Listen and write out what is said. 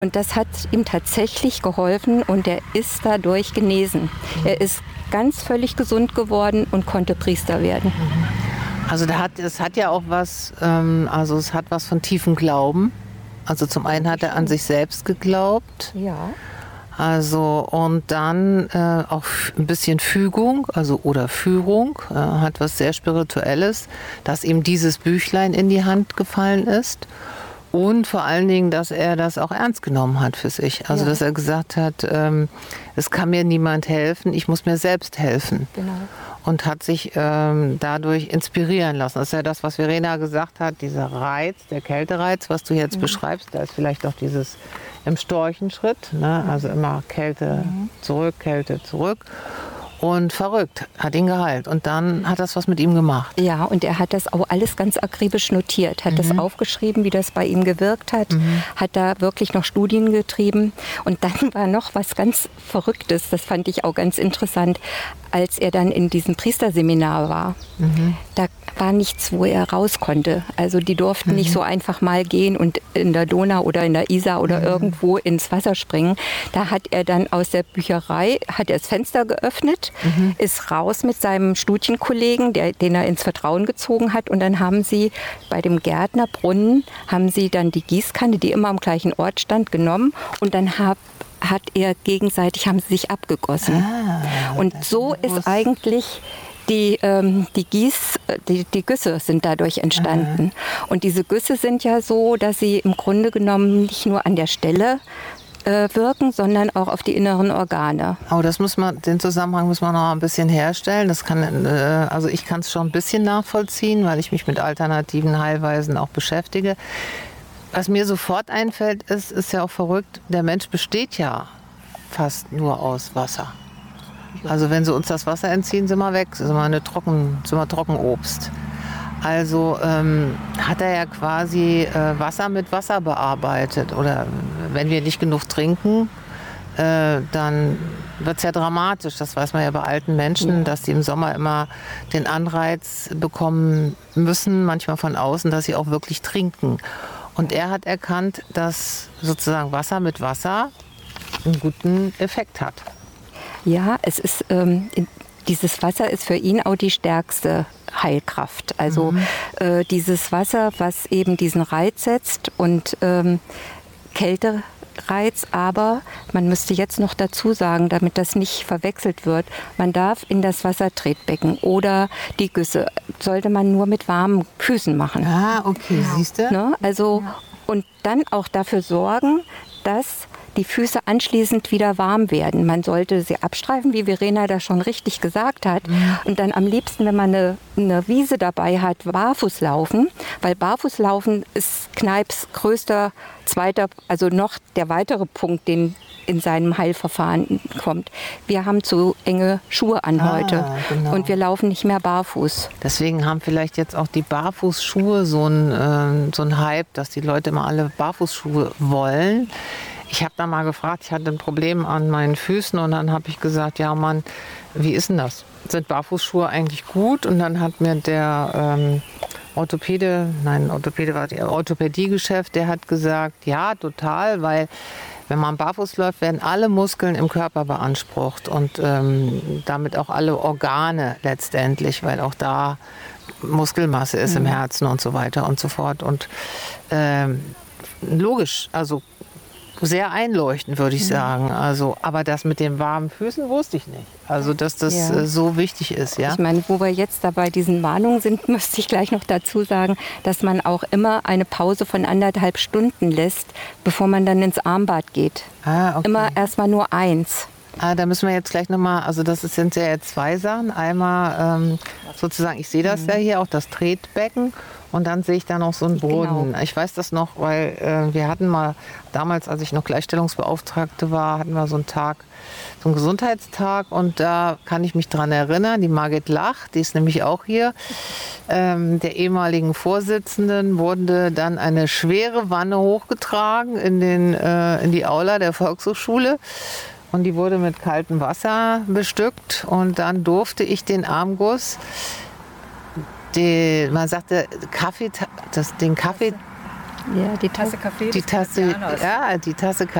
Und das hat ihm tatsächlich geholfen und er ist dadurch genesen. Er ist ganz völlig gesund geworden und konnte Priester werden. Also es hat ja auch was, also es hat was von tiefem Glauben. Also zum einen hat er an sich selbst geglaubt. Ja. Also und dann auch ein bisschen Fügung, oder Führung, hat was sehr Spirituelles, dass ihm dieses Büchlein in die Hand gefallen ist. Und vor allen Dingen, dass er das auch ernst genommen hat für sich. Also dass er gesagt hat, es kann mir niemand helfen, ich muss mir selbst helfen. Genau. Und hat sich dadurch inspirieren lassen. Das ist ja das, was Verena gesagt hat, dieser Reiz, der Kältereiz, was du jetzt beschreibst. Da ist vielleicht auch dieses im Storchenschritt, ne? Also immer Kälte zurück, Kälte zurück. Und verrückt, hat ihn geheilt. Und dann hat das was mit ihm gemacht. Ja, und er hat das auch alles ganz akribisch notiert, hat das aufgeschrieben, wie das bei ihm gewirkt hat, hat da wirklich noch Studien getrieben. Und dann war noch was ganz Verrücktes, das fand ich auch ganz interessant, als er dann in diesem Priesterseminar war. Da war nichts, wo er raus konnte. Also die durften nicht so einfach mal gehen und in der Donau oder in der Isar oder irgendwo ins Wasser springen. Da hat er dann aus der Bücherei, hat er das Fenster geöffnet, ist raus mit seinem Studienkollegen, den er ins Vertrauen gezogen hat. Und dann haben sie bei dem Gärtnerbrunnen, haben sie dann die Gießkanne, die immer am gleichen Ort stand, genommen und dann haben sie sich abgegossen. Und so ist eigentlich die Güsse sind dadurch entstanden. Und diese Güsse sind ja so, dass sie im Grunde genommen nicht nur an der Stelle wirken, sondern auch auf die inneren Organe. Aber den Zusammenhang muss man noch ein bisschen herstellen. Ich kann es schon ein bisschen nachvollziehen, weil ich mich mit alternativen Heilweisen auch beschäftige. Was mir sofort einfällt, ist ja auch verrückt, der Mensch besteht ja fast nur aus Wasser. Also wenn sie uns das Wasser entziehen, sind wir weg, sind wir Trockenobst. Also hat er ja quasi Wasser mit Wasser bearbeitet. Oder wenn wir nicht genug trinken, dann wird es ja dramatisch. Das weiß man ja bei alten Menschen, dass die im Sommer immer den Anreiz bekommen müssen, manchmal von außen, dass sie auch wirklich trinken. Und er hat erkannt, dass sozusagen Wasser mit Wasser einen guten Effekt hat. Ja, es ist dieses Wasser ist für ihn auch die stärkste Heilkraft. Also dieses Wasser, was eben diesen Reiz setzt und Kältereiz, aber man müsste jetzt noch dazu sagen, damit das nicht verwechselt wird, man darf in das Wassertretbecken oder die Güsse, sollte man nur mit warmen Füßen machen. Ah, okay, siehst du? Ne? Also, und dann auch dafür sorgen, dass die Füße anschließend wieder warm werden. Man sollte sie abstreifen, wie Verena das schon richtig gesagt hat. Und dann am liebsten, wenn man eine Wiese dabei hat, barfuß laufen. Weil Barfußlaufen ist Kneips also noch der weitere Punkt, den in seinem Heilverfahren kommt. Wir haben zu enge Schuhe an heute und wir laufen nicht mehr barfuß. Deswegen haben vielleicht jetzt auch die Barfußschuhe so ein Hype, dass die Leute immer alle Barfußschuhe wollen. Ich habe da mal gefragt, ich hatte ein Problem an meinen Füßen und dann habe ich gesagt, ja Mann, wie ist denn das? Sind Barfußschuhe eigentlich gut? Und dann hat mir der Orthopädiegeschäft, der hat gesagt, ja total, weil wenn man barfuß läuft, werden alle Muskeln im Körper beansprucht und damit auch alle Organe letztendlich, weil auch da Muskelmasse ist im Herzen und so weiter und so fort. Und logisch, also sehr einleuchtend, würde ich sagen. Also, aber das mit den warmen Füßen wusste ich nicht. Also, dass das so wichtig ist. Ja? Ich meine, wo wir jetzt dabei diesen Warnungen sind, müsste ich gleich noch dazu sagen, dass man auch immer eine Pause von 1,5 Stunden lässt, bevor man dann ins Armbad geht. Ah, okay. Immer erstmal nur eins. Da müssen wir jetzt gleich nochmal, also sind ja jetzt 2 Sachen. Einmal sozusagen, ich sehe das ja hier, auch das Tretbecken. Und dann sehe ich da noch so einen Brunnen. Genau. Ich weiß das noch, weil wir hatten mal, damals, als ich noch Gleichstellungsbeauftragte war, hatten wir so einen Tag, so einen Gesundheitstag. Und da kann ich mich dran erinnern, die Margit Lach, die ist nämlich auch hier, der ehemaligen Vorsitzenden, wurde dann eine schwere Wanne hochgetragen in die Aula der Volkshochschule. Und die wurde mit kaltem Wasser bestückt. Und dann durfte ich den Armguss, man sagte den Kaffee Die Tasse Kaffee. Die Tasse, ja, die Tasse